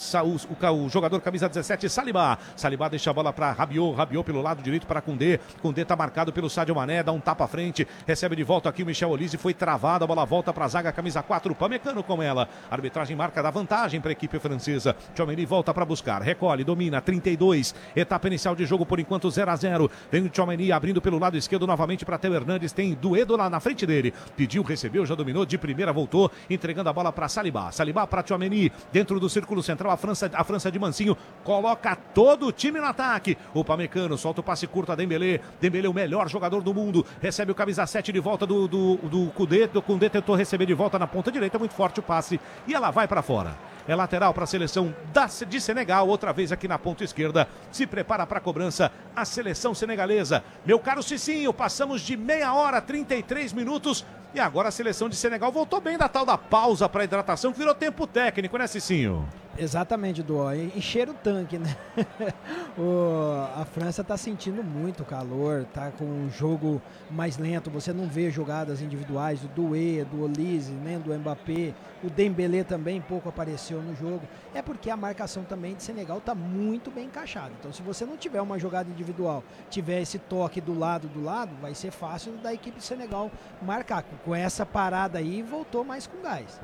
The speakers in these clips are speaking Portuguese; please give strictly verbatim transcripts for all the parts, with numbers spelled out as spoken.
o, o, o jogador camisa dezessete, Saliba. Saliba deixa a bola para Rabiot, Rabiot pelo lado direito para Koundé. Koundé tá marcado pelo Sadio Mané, dá um tapa à frente, recebe de volta aqui o Michel Olise, foi travado, a bola volta para a zaga, camisa quatro, Upamecano com ela. A arbitragem marca da vantagem para a equipe francesa. Tchouaméni volta para buscar, recolhe, domina, trinta e dois, etapa inicial de jogo por enquanto zero a zero. Vem o Tchouaméni abrindo pelo lado esquerdo novamente para Theo Hernandes, tem Duedo lá na frente dele. Pediu, recebeu, já dominou, de primeira voltou, entregando a bola para Saliba. Saliba para Tchouaméni, dentro do círculo central, a França, a França de Mancinho coloca todo o time no ataque. O Upamecano solta o passe curto a Dembélé. Dembélé, o melhor jogador do mundo, recebe o camisa sete de volta do, do, do Koundé. O Koundé tentou receber de volta na ponta direita, muito forte o passe e ela vai para fora. É lateral para a seleção da, de Senegal, outra vez aqui na ponta esquerda. Se prepara para a cobrança a seleção senegalesa. Meu caro Cicinho, passamos de meia hora, trinta e três minutos. E agora a seleção de Senegal voltou bem da tal da pausa para hidratação, que virou tempo técnico, né, Cicinho? Exatamente, Duó. Encher o tanque, né? o, a França tá sentindo muito calor, tá com um jogo mais lento. Você não vê jogadas individuais do Doué, do Olise, nem do Mbappé. O Dembélé também pouco apareceu no jogo. É porque a marcação também de Senegal tá muito bem encaixada. Então, se você não tiver uma jogada individual, tiver esse toque do lado do lado, vai ser fácil da equipe de Senegal marcar. Com essa parada aí, voltou mais com gás.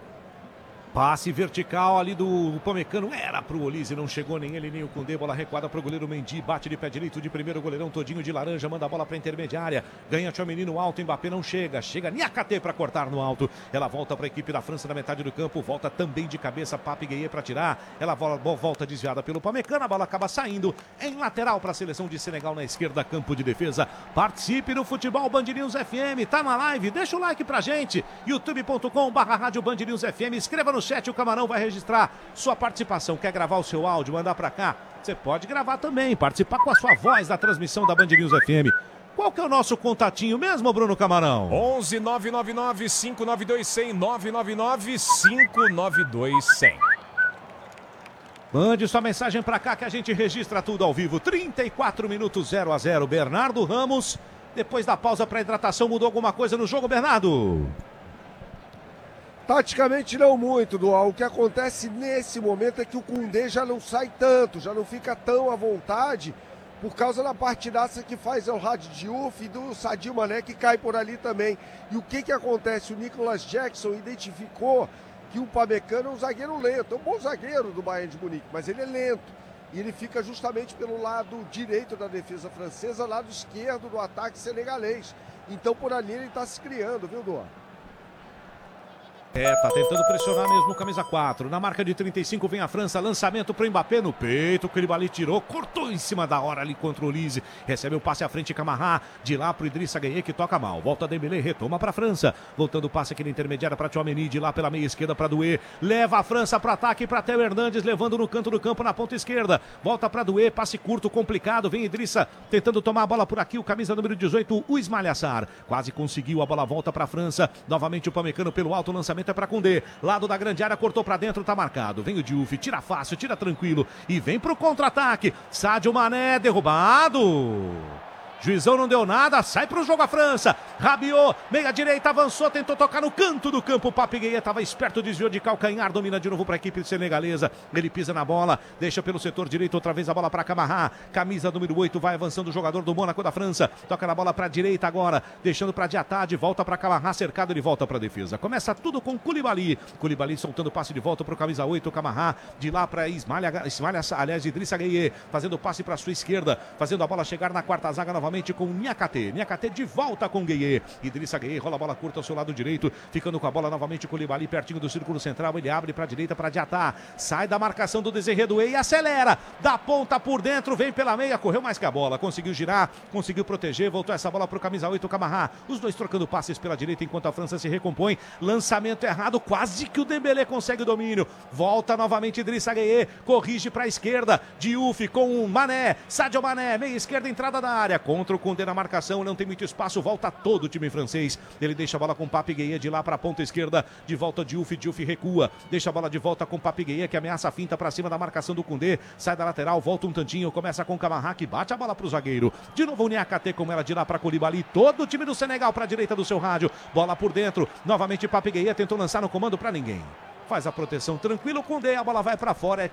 Passe vertical ali do Upamecano, era pro Olise, não chegou nem ele nem o Koundé, bola recuada pro goleiro Mendy, bate de pé direito de primeiro, goleirão todinho de laranja, manda a bola pra intermediária, ganha Tchouaméni no alto, Mbappé não chega, chega Niakhaté pra cortar no alto, ela volta pra equipe da França na metade do campo, volta também de cabeça, Pape Gueye pra tirar, ela volta desviada pelo Upamecano, a bola acaba saindo em lateral pra seleção de Senegal na esquerda, campo de defesa. Participe do Futebol Band News F M, tá na live, deixa o like pra gente, youtube ponto com barra rádio Band News F M, escreva no chat, o Camarão vai registrar sua participação. Quer gravar o seu áudio, mandar pra cá? Você pode gravar também, participar com a sua voz da transmissão da Band News F M. Qual que é o nosso contatinho mesmo, Bruno Camarão? onze nove nove nove cinco nove dois zero zero nove nove nove cinco nove dois zero zero. Mande sua mensagem pra cá que a gente registra tudo ao vivo. trinta e quatro minutos, zero a zero. Bernardo Ramos, depois da pausa para hidratação, mudou alguma coisa no jogo, Bernardo? Taticamente não muito, Dual. O que acontece nesse momento é que o Koundé já não sai tanto, já não fica tão à vontade por causa da partidaça que faz o Hadi Diouf e do Sadio Mané, que cai por ali também. E o que que acontece? O Nicolas Jackson identificou que o Upamecano é um zagueiro lento, é um bom zagueiro do Bayern de Munique, mas ele é lento. E ele fica justamente pelo lado direito da defesa francesa, lado esquerdo do ataque senegalês. Então por ali ele está se criando, viu, Dual? É, tá tentando pressionar mesmo o camisa quatro. Na marca de trinta e cinco vem a França, lançamento para Mbappé no peito, o Koulibaly tirou, cortou em cima da hora ali contra o Olise. Recebe o passe à frente, Camara, de lá pro Idrissa Gueye, que toca mal. Volta Dembélé, retoma para a França. Voltando o passe aqui na intermediária para Tchouaméni, de lá pela meia esquerda para Doué. Leva a França para ataque para Theo Hernandes, levando no canto do campo na ponta esquerda. Volta para Doué, passe curto, complicado. Vem Idrissa tentando tomar a bola por aqui, o camisa número dezoito, o Ismail Assar. Quase conseguiu, a bola volta para a França. Novamente o Upamecano pelo alto, lançamento é para Koundé, lado da grande área, cortou para dentro, tá marcado, vem o Diouf, tira fácil, tira tranquilo e vem pro contra-ataque, Sadio Mané derrubado. Juizão não deu nada, sai pro jogo a França. Rabiot, meia direita, avançou, tentou tocar no canto do campo. Pape Gueye estava esperto, desviou de calcanhar, domina de novo para a equipe senegalesa. Ele pisa na bola, deixa pelo setor direito, outra vez a bola para Camara. Camisa número oito, vai avançando o jogador do Mônaco da França. Toca na bola para a direita agora, deixando para Diatá, de volta para Camara, cercado, ele volta para a defesa. Começa tudo com Koulibaly. Koulibaly soltando o passe de volta para o camisa oito, Camara. De lá para Ismail, Ismail, aliás, Idrissa Gueye, fazendo o passe para a sua esquerda, fazendo a bola chegar na quarta zaga novamente com Niakhaté. Niakhaté de volta com Gueye. Idrissa Gueye rola a bola curta ao seu lado direito, ficando com a bola novamente com o Koulibaly pertinho do círculo central. Ele abre para a direita para Diatá. Sai da marcação do Désiré Doué e acelera. Da ponta por dentro, vem pela meia, correu mais que a bola. Conseguiu girar, conseguiu proteger, voltou essa bola para o camisa oito, Camara. Os dois trocando passes pela direita enquanto a França se recompõe. Lançamento errado, quase que o Dembélé consegue o domínio. Volta novamente Idrissa Gueye, corrige para a esquerda. Diouf com o Mané. Sadio Mané, meia esquerda, entrada da área. Contra o Koundé na marcação, não tem muito espaço, volta todo o time francês. Ele deixa a bola com Pape Gueye de lá para a ponta esquerda. De volta Diouf, Diouf recua. Deixa a bola de volta com Pape Gueye, que ameaça a finta para cima da marcação do Koundé. Sai da lateral, volta um tantinho, começa com Camara, que bate a bola para o zagueiro. De novo o Niakhaté com ela de lá para Koulibaly. Todo o time do Senegal para a direita do seu rádio. Bola por dentro, novamente Pape Gueye tentou lançar no comando para ninguém. Faz a proteção tranquilo, Koundé, a bola vai para fora, é